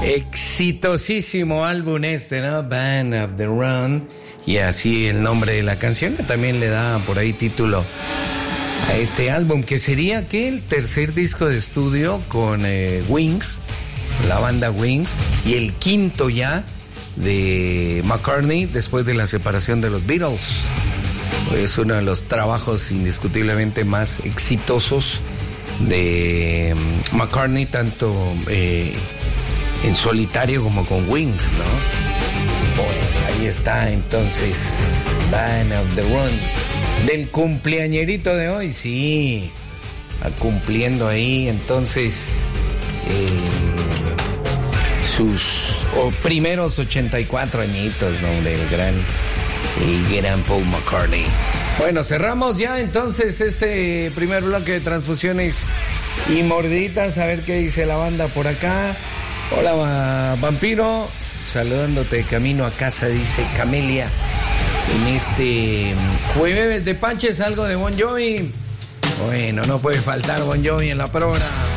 Exitosísimo álbum este, ¿no? Band of the Run. Y así el nombre de la canción, que también le da por ahí título a este álbum, que sería que el tercer disco de estudio con Wings, la banda Wings, y el quinto ya de McCartney después de la separación de los Beatles. Es uno de los trabajos indiscutiblemente más exitosos de McCartney, tanto en solitario como con Wings, ¿no? Bueno, ahí está entonces Band of the Run del cumpleañerito de hoy, sí, cumpliendo ahí entonces sus primeros 84 añitos, ¿no? El gran Paul McCartney. Bueno, cerramos ya entonces este primer bloque de transfusiones y mordiditas. A ver qué dice la banda por acá. Hola, vampiro. Saludándote de camino a casa, dice Camelia. En este jueves de Panches, algo de Bon Jovi. Bueno, no puede faltar Bon Jovi en la programa.